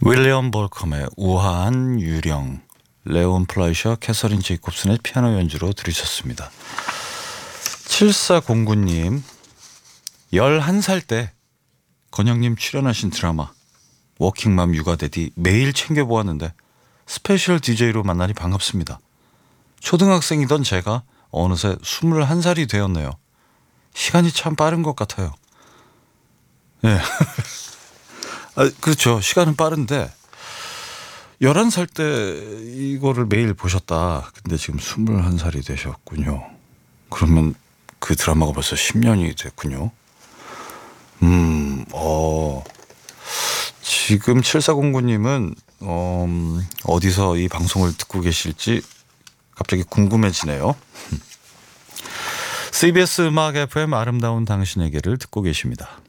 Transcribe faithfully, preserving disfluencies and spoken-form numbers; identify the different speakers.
Speaker 1: 윌리엄 볼컴의 우아한 유령, 레온 플라이셔, 캐서린 제이콥슨의 피아노 연주로 들으셨습니다. 칠사공구 님, 열한 살 때 건영님 출연하신 드라마 워킹맘 육아대디 매일 챙겨보았는데 스페셜 디제이로 만나니 반갑습니다. 초등학생이던 제가 어느새 스물한 살이 되었네요. 시간이 참 빠른 것 같아요. 네. 아, 그렇죠. 시간은 빠른데 열한 살 때 이거를 매일 보셨다. 근데 지금 스물한 살이 되셨군요. 그러면 그 드라마가 벌써 십 년이 됐군요. 음, 어, 지금 칠사공구 님은 어, 어디서 이 방송을 듣고 계실지 갑자기 궁금해지네요. 씨비에스 음악 에프엠 아름다운 당신에게를 듣고 계십니다.